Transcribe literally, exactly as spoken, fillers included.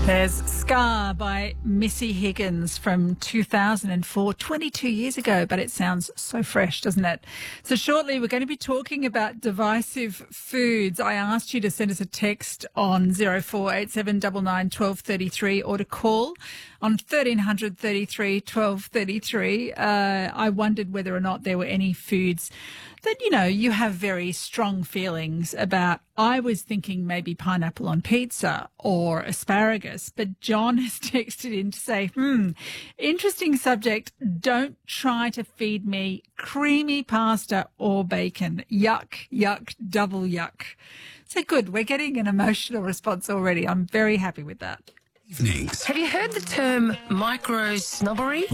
There's Scar by Missy Higgins from two thousand four, twenty-two years ago, but it sounds so fresh, doesn't it? So shortly we're going to be talking about divisive foods. I asked you to send us a text on zero four eight seven nine nine one two three three or to call on thirteen hundred thirty-three twelve thirty-three. Uh, I wondered whether or not there were any foods that, you know, you have very strong feelings about. I was thinking maybe pineapple on pizza or asparagus, but John has texted in to say, hmm, interesting subject. Don't try to feed me creamy pasta or bacon. Yuck, yuck, double yuck. So good. We're getting an emotional response already. I'm very happy with that. Evenings. Have you heard the term micro snobbery?